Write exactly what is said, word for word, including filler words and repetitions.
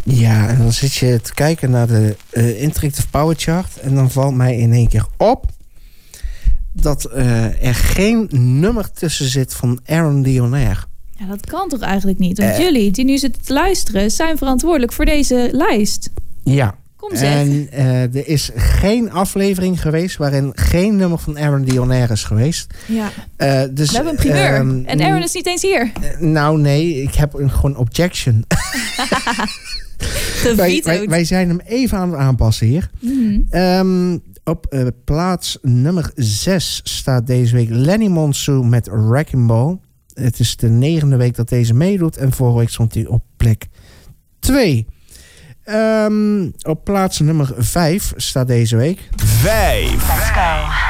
Ja, en dan zit je te kijken naar de uh, Interactive Power Chart. En dan valt mij in één keer op dat uh, er geen nummer tussen zit van Aaron Dionair. Ja, dat kan toch eigenlijk niet? Want uh, jullie die nu zitten te luisteren zijn verantwoordelijk voor deze lijst. Ja. Kom zeg. En uh, er is geen aflevering geweest waarin geen nummer van Aaron Dionair is geweest. Ja. Uh, dus, we hebben een primeur. Um, en Aaron is niet eens hier. Uh, nou nee, ik heb een gewoon objection. wij, wij, wij zijn hem even aan het aanpassen hier. Mm-hmm. Um, op uh, plaats nummer zes staat deze week Lenny Monsoon met Wrecking Ball. Het is de negende week dat deze meedoet. En vorige week stond hij op plek twee. Um, op plaats nummer vijf staat deze week vijf.